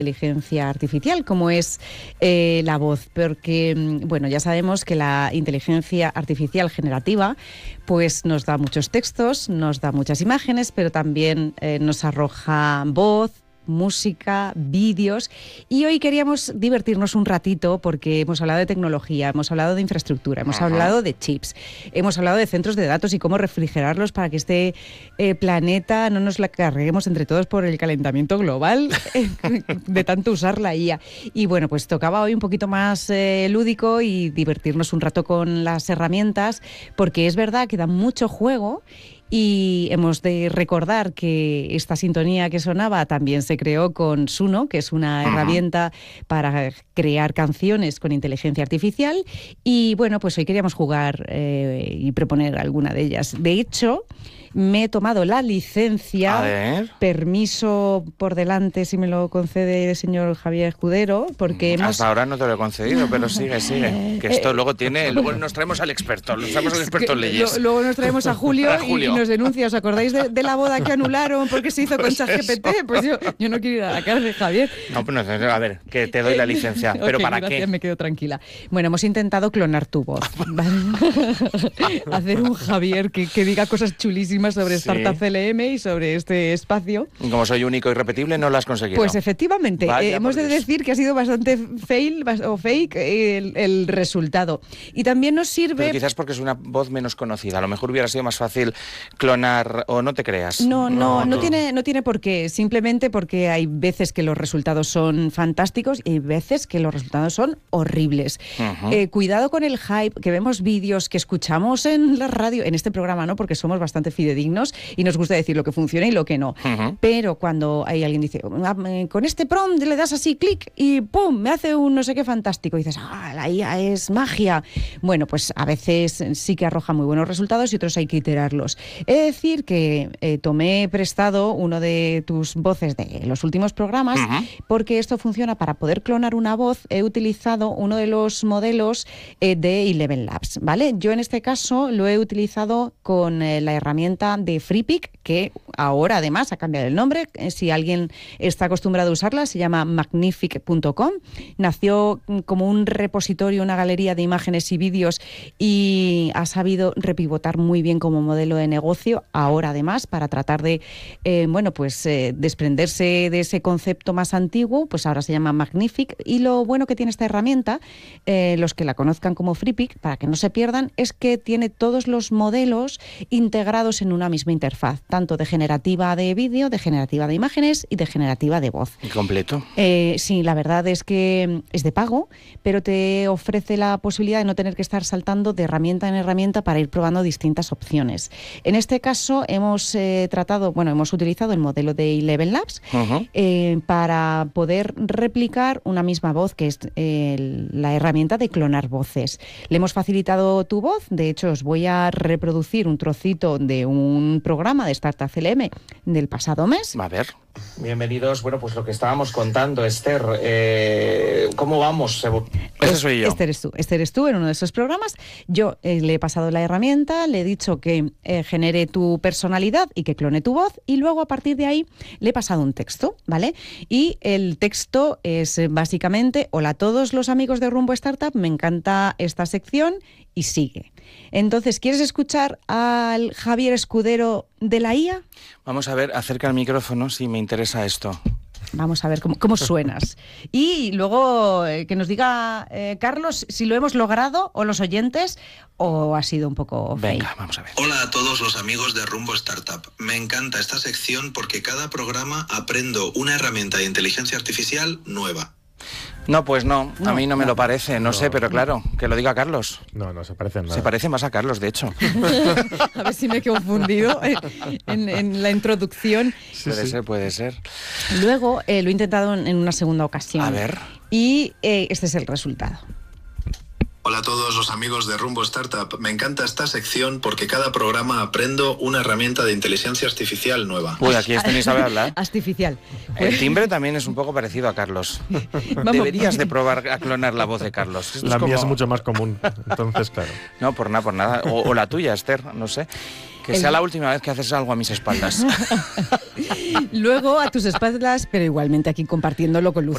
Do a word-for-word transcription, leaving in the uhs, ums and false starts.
inteligencia artificial, como es eh, la voz, porque, bueno, ya sabemos que la inteligencia artificial generativa pues nos da muchos textos, nos da muchas imágenes, pero también eh, nos arroja voz, música, vídeos, y hoy queríamos divertirnos un ratito porque hemos hablado de tecnología, hemos hablado de infraestructura, hemos Ajá. hablado de chips, hemos hablado de centros de datos y cómo refrigerarlos para que este eh, planeta no nos la carguemos entre todos por el calentamiento global de tanto usar la I A. Y bueno, pues tocaba hoy un poquito más eh, lúdico y divertirnos un rato con las herramientas, porque es verdad que da mucho juego. Y hemos de recordar que esta sintonía que sonaba también se creó con Suno, que es una uh-huh. herramienta para crear canciones con inteligencia artificial. Y bueno, pues hoy queríamos jugar eh, y proponer alguna de ellas. De hecho, me he tomado la licencia, permiso por delante, si me lo concede el señor Javier Escudero, porque hemos... Hasta ahora no te lo he concedido, pero sigue, sigue. Que esto luego tiene... Luego nos traemos al experto, nos traemos al experto en leyes. Luego nos traemos a Julio, a Julio. Y, y nos denuncia. ¿Os acordáis de, de la boda que anularon porque se hizo con ChatGPT? Pues yo, yo no quiero ir a la cárcel, Javier. No, pues no, a ver, que te doy la licencia. ¿Pero okay, para gracias, qué? Me quedo tranquila. Bueno, hemos intentado clonar tu voz. Hacer un Javier que, que diga cosas chulísimas sobre sí. Startup C L M y sobre este espacio. Y como soy único y repetible, no lo has conseguido. Pues efectivamente, eh, hemos de decir que ha sido bastante fail o fake el, el resultado. Y también nos sirve... Pero quizás porque es una voz menos conocida. A lo mejor hubiera sido más fácil clonar, o no te creas. No, no, no, no tiene, no tiene por qué. Simplemente porque hay veces que los resultados son fantásticos y hay veces que los resultados son horribles. Uh-huh. Eh, cuidado con el hype, que vemos vídeos, que escuchamos en la radio, en este programa, ¿no? Porque somos bastante fidedignos y nos gusta decir lo que funciona y lo que no. Uh-huh. Pero cuando hay alguien dice, con este prompt le das así clic y ¡pum! Me hace un no sé qué fantástico. Y dices, ¡ah, la I A es magia! Bueno, pues a veces sí que arroja muy buenos resultados y otros hay que iterarlos. He de decir que eh, tomé prestado uno de tus voces de los últimos programas, uh-huh. porque esto funciona para poder clonar una voz. He utilizado uno de los modelos eh, de Eleven Labs, ¿vale? Yo en este caso lo he utilizado con eh, la herramienta de FreePic, que ahora además ha cambiado el nombre. Si alguien está acostumbrado a usarla, se llama magnific punto com. Nació como un repositorio, una galería de imágenes y vídeos y ha sabido repivotar muy bien como modelo de negocio. Ahora además, para tratar de eh, bueno, pues eh, desprenderse de ese concepto más antiguo, pues ahora se llama Magnific. Y lo bueno que tiene esta herramienta, eh, los que la conozcan como FreePic, para que no se pierdan, es que tiene todos los modelos integrados en una misma interfaz, tanto de generativa de vídeo, de generativa de imágenes y de generativa de voz. ¿Y completo? Eh, sí, la verdad es que es de pago, pero te ofrece la posibilidad de no tener que estar saltando de herramienta en herramienta para ir probando distintas opciones. En este caso hemos eh, tratado, bueno, hemos utilizado el modelo de Eleven Labs uh-huh. eh, para poder replicar una misma voz, que es eh, la herramienta de clonar voces. Le hemos facilitado tu voz. De hecho, os voy a reproducir un trocito de un programa de Startup C L M del pasado mes. A ver. Bienvenidos. Bueno, pues lo que estábamos contando, Esther, eh, ¿cómo vamos? Ese soy yo. Esther eres tú. Esther eres tú en uno de esos programas. Yo eh, le he pasado la herramienta, le he dicho que eh, genere tu personalidad y que clone tu voz, y luego a partir de ahí le he pasado un texto, ¿vale? Y el texto es eh, básicamente: hola a todos los amigos de Rumbo Startup, me encanta esta sección, y sigue. Entonces, ¿quieres escuchar al Javier Escudero de la I A? Vamos a ver, acerca el micrófono si me interesa esto. Vamos a ver cómo, cómo suenas. Y luego eh, que nos diga eh, Carlos si lo hemos logrado, o los oyentes, o ha sido un poco fake. Venga, vamos a ver. Hola a todos los amigos de Rumbo Startup. Me encanta esta sección porque cada programa aprendo una herramienta de inteligencia artificial nueva. No, pues no, no a mí no, no me lo parece, no, no sé, pero claro, que lo diga Carlos. No, no se parece en nada. Se parece más a Carlos, de hecho. A ver si me he confundido en, en, en la introducción. Sí, puede sí. ser, puede ser. Luego eh, lo he intentado en, en una segunda ocasión. A ver. Y eh, este es el resultado. Hola a todos los amigos de Rumbo Startup. Me encanta esta sección porque cada programa aprendo una herramienta de inteligencia artificial nueva. Uy, aquí este ni sabe hablar. Artificial. El timbre también es un poco parecido a Carlos. Vamos. Deberías de probar a clonar la voz de Carlos. Esto la es mía como... es mucho más común, entonces claro. No, por nada, por nada. O, o la tuya, Esther, no sé. Que sea el... la última vez que haces algo a mis espaldas. Luego a tus espaldas, pero igualmente aquí compartiéndolo con luz